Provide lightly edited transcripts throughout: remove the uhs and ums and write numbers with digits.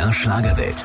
MDR Schlagerwelt.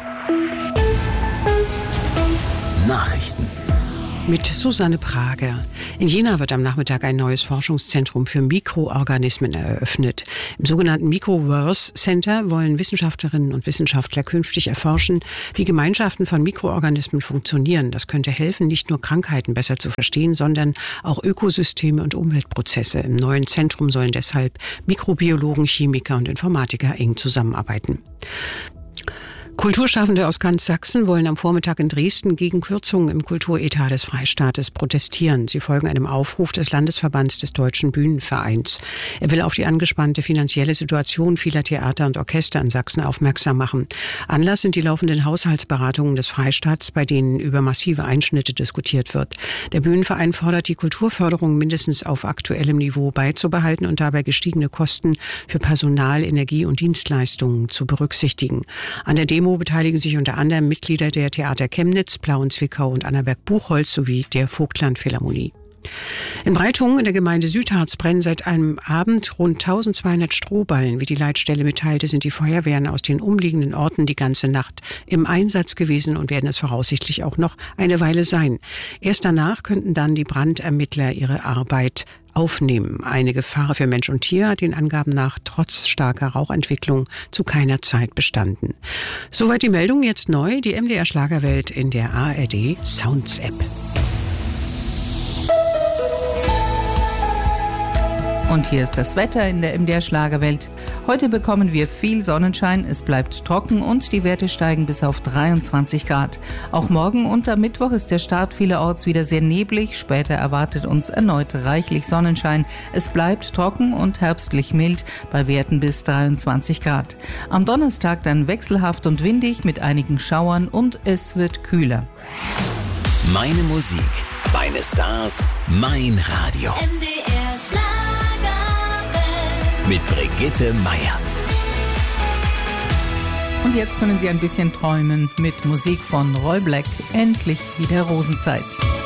Nachrichten. Mit Susanne Prager. In Jena wird am Nachmittag ein neues Forschungszentrum für Mikroorganismen eröffnet. Im sogenannten Microverse Center wollen Wissenschaftlerinnen und Wissenschaftler künftig erforschen, wie Gemeinschaften von Mikroorganismen funktionieren. Das könnte helfen, nicht nur Krankheiten besser zu verstehen, sondern auch Ökosysteme und Umweltprozesse. Im neuen Zentrum sollen deshalb Mikrobiologen, Chemiker und Informatiker eng zusammenarbeiten. Kulturschaffende aus ganz Sachsen wollen am Vormittag in Dresden gegen Kürzungen im Kulturetat des Freistaates protestieren. Sie folgen einem Aufruf des Landesverbands des Deutschen Bühnenvereins. Er will auf die angespannte finanzielle Situation vieler Theater und Orchester in Sachsen aufmerksam machen. Anlass sind die laufenden Haushaltsberatungen des Freistaats, bei denen über massive Einschnitte diskutiert wird. Der Bühnenverein fordert, die Kulturförderung mindestens auf aktuellem Niveau beizubehalten und dabei gestiegene Kosten für Personal, Energie und Dienstleistungen zu berücksichtigen. An der Demo beteiligen sich unter anderem Mitglieder der Theater Chemnitz, Plauen-Zwickau und Annaberg-Buchholz sowie der Vogtland-Philharmonie. In Breitungen in der Gemeinde Südharz brennen seit einem Abend rund 1200 Strohballen. Wie die Leitstelle mitteilte, sind die Feuerwehren aus den umliegenden Orten die ganze Nacht im Einsatz gewesen und werden es voraussichtlich auch noch eine Weile sein. Erst danach könnten dann die Brandermittler ihre Arbeit aufnehmen. Eine Gefahr für Mensch und Tier hat den Angaben nach trotz starker Rauchentwicklung zu keiner Zeit bestanden. Soweit die Meldung, jetzt neu, die MDR Schlagerwelt in der ARD Sounds App. Und hier ist das Wetter in der MDR Schlagerwelt. Heute bekommen wir viel Sonnenschein, es bleibt trocken und die Werte steigen bis auf 23 Grad. Auch morgen und am Mittwoch ist der Start vielerorts wieder sehr neblig. Später erwartet uns erneut reichlich Sonnenschein. Es bleibt trocken und herbstlich mild bei Werten bis 23 Grad. Am Donnerstag dann wechselhaft und windig mit einigen Schauern und es wird kühler. Meine Musik, meine Stars, mein Radio. MDR Schlagerwelt. Mit Brigitte Meier. Und jetzt können Sie ein bisschen träumen mit Musik von Roy Black. Endlich wieder Rosenzeit.